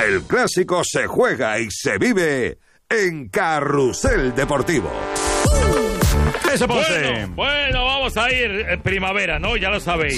El clásico se juega y se vive en Carrusel Deportivo. Eso, Ponce. Bueno, vamos a ir primavera, ¿no? Ya lo sabéis. Sí,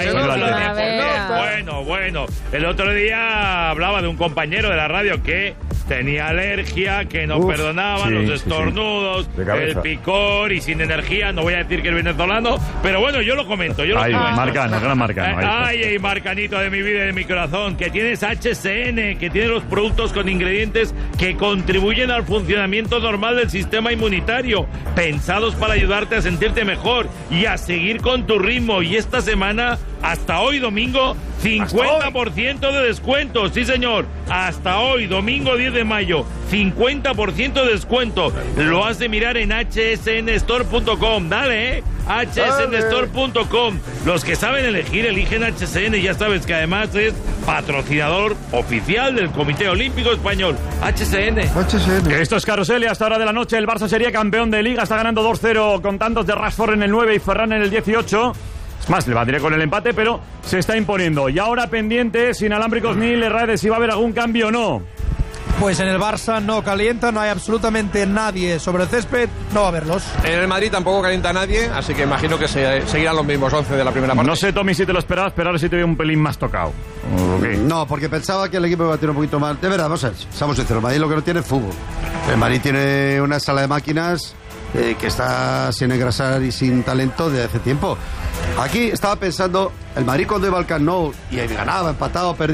Bueno. El otro día hablaba de un compañero de la radio que tenía alergia, que no perdonaba los estornudos, el picor y sin energía. No voy a decir que es venezolano, pero bueno, yo lo comento. Marcano, gran Marcano. Ay, Marcanito de mi vida y de mi corazón, que tienes HCN, que tiene los productos con ingredientes que contribuyen al funcionamiento normal del sistema inmunitario, pensados para ayudarte a sentirte mejor y a seguir con tu ritmo. Y esta semana, hasta hoy domingo, 50% de descuento. Sí, señor. Hasta hoy, domingo 10 de mayo, 50% de descuento. Lo has de mirar en hsnstore.com. Dale, hsnstore.com. Los que saben elegir, eligen HCN. Ya sabes que además es patrocinador oficial del Comité Olímpico Español. HCN. Esto es Carrusel y hasta hora de la noche el Barça sería campeón de Liga. Está ganando 2-0 con tantos de Rashford en el 9 y Ferran en el 18. Es más, le batiré con el empate, pero se está imponiendo. Y ahora pendiente, sin alámbricos ni Herrera, si va a haber algún cambio o no. Pues en el Barça no calienta, no hay absolutamente nadie sobre el césped, no va a haberlos. En el Madrid tampoco calienta nadie, así que imagino que seguirán los mismos 11 de la primera parte. No sé, Tommy, si te lo esperabas, pero ahora sí te veo un pelín más tocado. Okay. No, porque pensaba que el equipo iba a tener un poquito más. De verdad, vamos a ver, seamos sinceros, el Madrid lo que no tiene es fútbol. El Madrid tiene una sala de máquinas que está sin engrasar y sin talento desde hace tiempo. Aquí estaba pensando, el Madrid cuando iba al Camp Nou y ganaba, empatado, perdía.